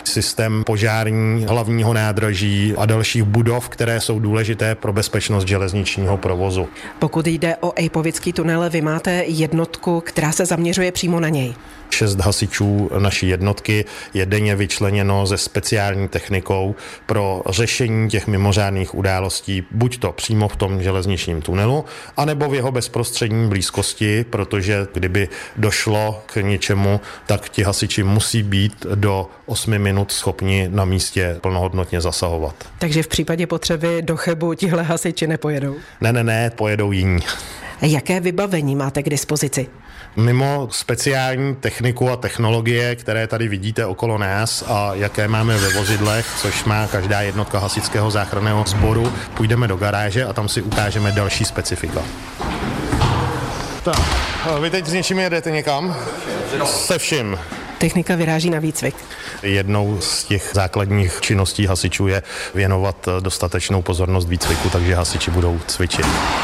systém požární hlavního nádraží a dalších budov, které jsou důležité pro bezpečnost železničního provozu. Pokud jde o Ejpovický tunel, vy máte jednotku, která se zaměřuje přímo na něj. 6 hasičů naší jednotky je denně vyčleněno se speciální technikou pro řešení těch mimořádných událostí, buď to přímo v tom železničním tunelu, anebo v jeho bezprostřední blízkosti, protože kdyby došlo k něčemu, tak ti hasiči musí být do 8 minut schopni na místě plnohodnotně zasahovat. Takže v případě potřeby do Chebu tihle hasiči nepojedou? Ne, pojedou jiní. Jaké vybavení máte k dispozici? Mimo speciální techniku a technologie, které tady vidíte okolo nás a jaké máme ve vozidlech, což má každá jednotka hasičského záchranného sboru, půjdeme do garáže a tam si ukážeme další specifika. Tak, vy teď s něčím jedete někam? Se vším. Technika vyráží na výcvik. Jednou z těch základních činností hasičů je věnovat dostatečnou pozornost výcviku, takže hasiči budou cvičit.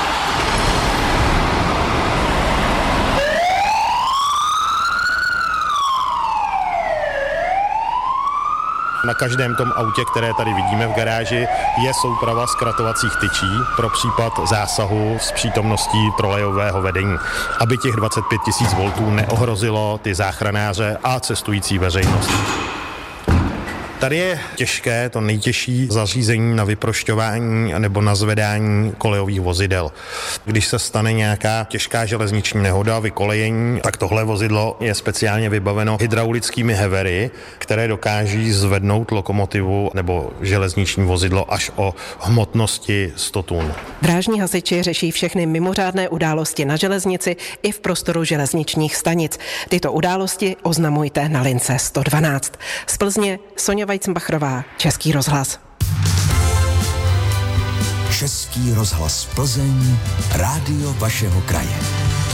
Na každém tom autě, které tady vidíme v garáži, je souprava zkratovacích tyčí pro případ zásahu s přítomností trolejového vedení, aby těch 25 000 V neohrozilo ty záchranáře a cestující veřejnost. Tady je těžké, to nejtěžší zařízení na vyprošťování nebo na zvedání kolejových vozidel. Když se stane nějaká těžká železniční nehoda, vykolejení, tak tohle vozidlo je speciálně vybaveno hydraulickými hevery, které dokáží zvednout lokomotivu nebo železniční vozidlo až o hmotnosti 100 tun. Drážní hasiči řeší všechny mimořádné události na železnici i v prostoru železničních stanic. Tyto události oznamujte na lince 112. Z Plzně Soňa Weizenbachrová, Český rozhlas. Český rozhlas Plzeň, rádio vašeho kraje.